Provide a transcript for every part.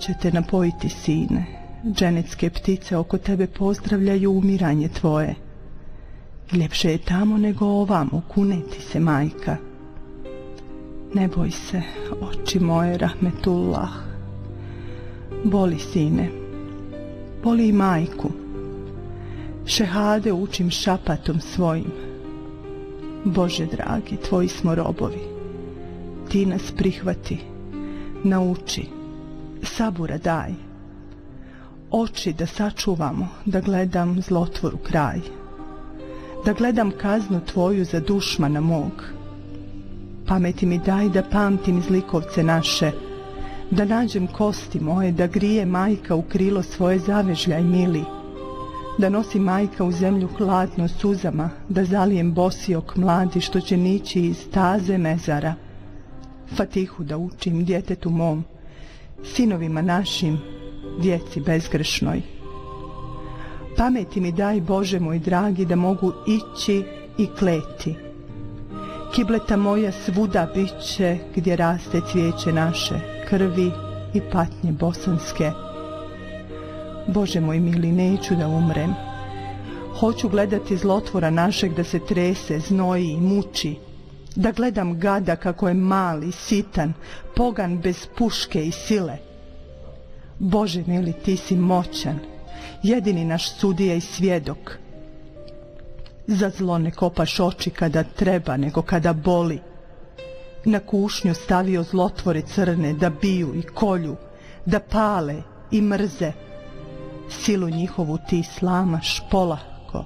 će te napojiti, sine. Dženecke ptice oko tebe pozdravljaju umiranje tvoje. Ljepše je tamo nego ovamo, kuneti se, majka. Ne boj se, oči moje, rahmetullah. Boli, sine, boli i majku. Šehade učim šapatom svojim. Bože dragi, tvoji smo robovi. Ti nas prihvati, nauči, sabura daj. Oči da sačuvamo, da gledam zlotvoru kraj. Da gledam kaznu tvoju za dušmana mog. Pameti mi daj da pamtim zlikovce naše, da nađem kosti moje, da grije majka u krilo svoje zavežljaj mili, da nosi majka u zemlju hladno suzama, da zalijem bosijok mladi što će nići iz staze mezara. Fatihu da učim djetetu mom, sinovima našim, djeci bezgrešnoj. Pameti mi daj, Bože moj dragi, da mogu ići i kleti. Kibleta moja svuda biće gdje raste cvijeće naše, krvi i patnje bosanske. Bože moj mili, neću da umrem. Hoću gledati zlotvora našeg da se trese, znoji i muči. Da gledam gada kako je mali, sitan, pogan bez puške i sile. Bože mili, ti si moćan, jedini naš sudija i svjedok. Za zlo ne kopaš oči kada treba, nego kada boli. Na kušnju stavio zlotvore crne da biju i kolju, da pale i mrze. Silu njihovu ti slamaš polako.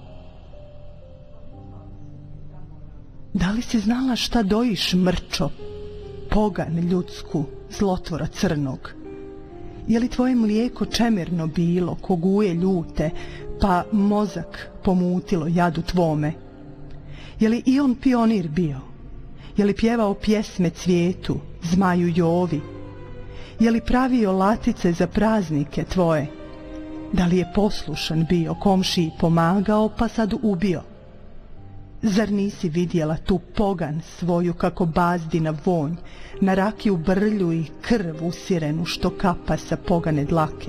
Da li si znala šta dojiš, mrčo, pogan ljudsku, zlotvora crnog? Je li tvoje mlijeko čemerno bilo, ko guje ljute, pa mozak pomutilo jadu tvome? Je li i on pionir bio? Je li pjevao pjesme cvijetu, zmaju Jovi? Je li pravio latice za praznike tvoje? Da li je poslušan bio, komšiji pomagao, pa sad ubio? Zar nisi vidjela tu pogan svoju kako bazdi na vonj, na rakiju brlju i krv usirenu što kapa sa pogane dlake?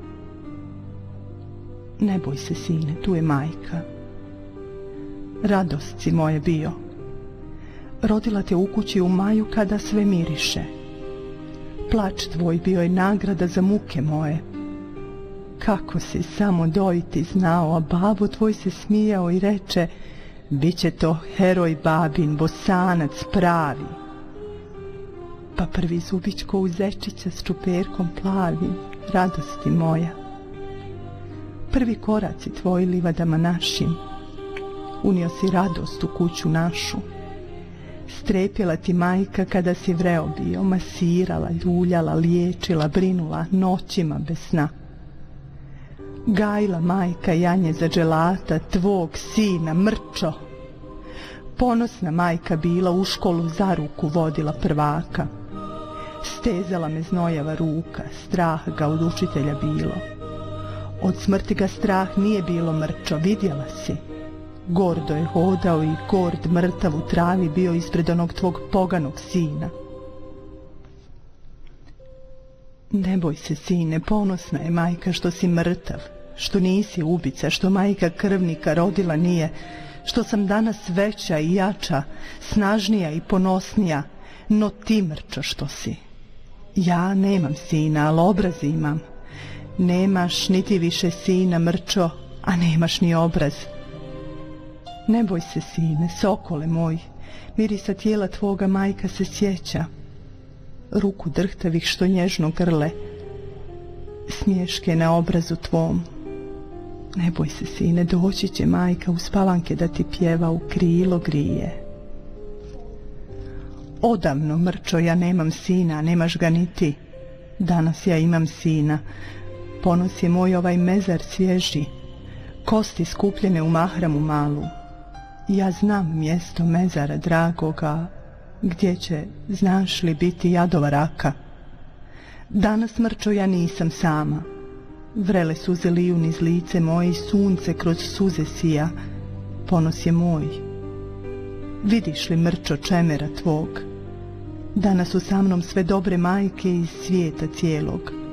Ne boj se, sine, tu je majka. Radost si moje bio. Rodila te u kući u maju kada sve miriše. Plač tvoj bio je nagrada za muke moje. Kako si samo dojiti znao, a babo tvoj se smijao i reče: biće to heroj babin, bosanac pravi. Pa prvi zubić ko u zečića s čuperkom plavim, radosti moja. Prvi koraci tvoji livadama našim, unio si radost u kuću našu. Strepjela ti majka kada si vreo bio, masirala, ljuljala, liječila, brinula noćima bez sna. Gajila majka janje za dželata tvog sina, mrčo. Ponosna majka bila, u školu za ruku vodila prvaka. Stezala me znojava ruka, strah ga od učitelja bilo. Od smrti ga strah nije bilo, mrčo, vidjela si. Gordo je hodao i gord mrtav u travi bio ispred onog tvog poganog sina. Ne boj se, sine, ponosna je majka što si mrtav, što nisi ubica, što majka krvnika rodila nije, što sam danas veća i jača, snažnija i ponosnija, no ti, mrčo, što si. Ja nemam sina, ali obraz imam. Nemaš niti više sina, mrčo, a nemaš ni obraz. Ne boj se, sine, sokole moj, mirisa tijela tvoga majka se sjeća. Ruku drhtavih što nježno grle, smješke na obrazu tvom. Ne boj se, sine, doći će majka u spavanke da ti pjeva, u krilo grije. Odavno, mrčo, ja nemam sina, nemaš ga ni ti. Danas ja imam sina. Ponos je moj ovaj mezar svježi, kosti skupljene u mahramu malu. Ja znam mjesto mezara dragoga, gdje će, znaš li, biti jadova raka. Danas, mrčo, ja nisam sama. Vrele suze liju niz lice moje i sunce kroz suze sija. Ponos je moj. Vidiš li, mrčo, čemera tvog? Danas su sa mnom sve dobre majke iz svijeta cijelog.